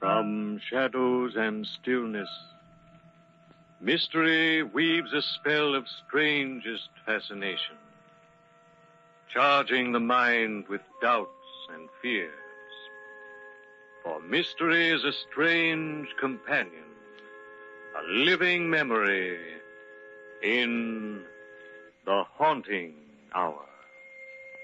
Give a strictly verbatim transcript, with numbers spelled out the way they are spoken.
From shadows and stillness, mystery weaves a spell of strangest fascination, charging the mind with doubts and fears. For mystery is a strange companion, a living memory in the haunting hour.